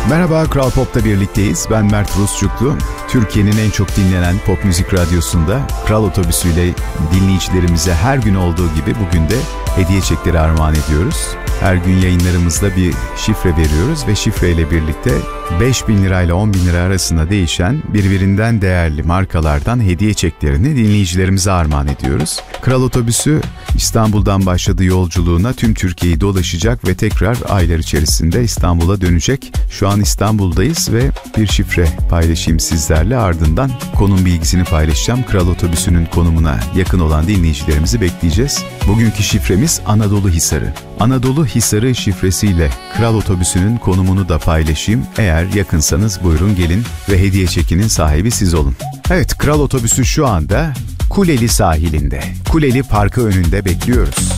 Merhaba, Kral Pop'ta birlikteyiz. Ben Mert Rusçuklu. Türkiye'nin en çok dinlenen pop müzik radyosunda Kral Otobüsü'yle dinleyicilerimize her gün olduğu gibi bugün de hediye çekleri armağan ediyoruz. Her gün yayınlarımızda bir şifre veriyoruz ve şifreyle birlikte 5.000 lirayla 10.000 lira arasında değişen birbirinden değerli markalardan hediye çeklerini dinleyicilerimize armağan ediyoruz. Kral Otobüsü İstanbul'dan başladığı yolculuğuna tüm Türkiye'yi dolaşacak ve tekrar aylar içerisinde İstanbul'a dönecek. Şu an İstanbul'dayız ve bir şifre paylaşayım sizlerle, ardından konum bilgisini paylaşacağım. Kral Otobüsü'nün konumuna yakın olan dinleyicilerimizi bekleyeceğiz. Bugünkü şifremiz Anadolu Hisarı. Anadolu Hisarı şifresiyle Kral Otobüsü'nün konumunu da paylaşayım. Eğer yakınsanız buyurun gelin ve hediye çekinin sahibi siz olun. Evet, Kral Otobüsü şu anda Kuleli sahilinde, Kuleli Parkı önünde bekliyoruz.